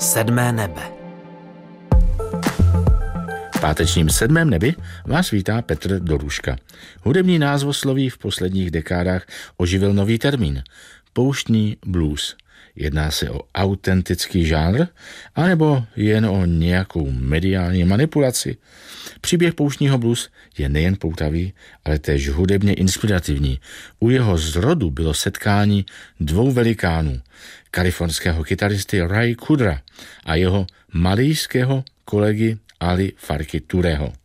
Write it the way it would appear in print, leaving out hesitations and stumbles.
Sedmé nebe. V pátečním Sedmém nebi vás vítá Petr Doruška. Hudební názvosloví v posledních dekádách oživil nový termín – pouštní blues. Jedná se o autentický žánr, anebo jen o nějakou mediální manipulaci? Příběh pouštního blues je nejen poutavý, ale též hudebně inspirativní. U jeho zrodu bylo setkání dvou velikánů, kalifornského kytaristy Ray Cooder'a a jeho malijského kolegy Ali Farky Tureho.